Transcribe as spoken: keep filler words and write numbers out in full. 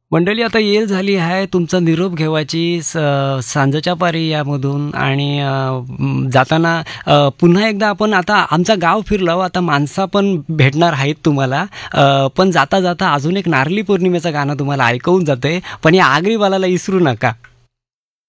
मंडळी आता येळ झाली आहे तुमचा निरोप घेवायची स सांजेच्या पारी यामधून आणि अ, म, जाताना अ, पुन्हा एकदा आपण आता आमचा गाव फिरलो आता माणसं पण भेटणार आहेत तुम्हाला. अ, पण जाता जाता अजून एक नारळी पौर्णिमेचं गाणं तुम्हाला ऐकवून जाते पण या आगरी बालाला विसरू नका.